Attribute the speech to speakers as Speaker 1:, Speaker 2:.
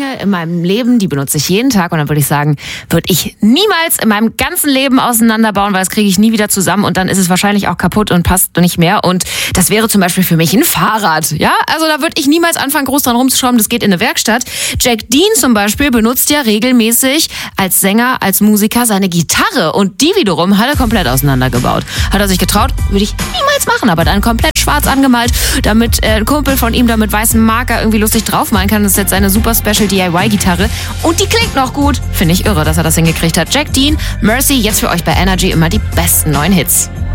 Speaker 1: Dinge in meinem Leben, die benutze ich jeden Tag und dann würde ich sagen, würde ich niemals in meinem ganzen Leben auseinanderbauen, weil das kriege ich nie wieder zusammen und dann ist es wahrscheinlich auch kaputt und passt nicht mehr. Und das wäre zum Beispiel für mich ein Fahrrad. Ja, also da würde ich niemals anfangen, groß dran rumzuschrauben. Das geht in eine Werkstatt. Jack Dean zum Beispiel benutzt ja regelmäßig als Sänger, als Musiker seine Gitarre und die wiederum hat er komplett auseinandergebaut. Hat er sich getraut, würde ich niemals machen, aber dann komplett schwarz angemalt, damit ein Kumpel von ihm da mit weißem Marker irgendwie lustig draufmalen kann. Das ist jetzt seine super Special DIY-Gitarre und die klingt noch gut. Finde ich irre, dass er das hingekriegt hat. Jack Dean, Mercy, jetzt für euch bei Energy immer die besten neuen Hits.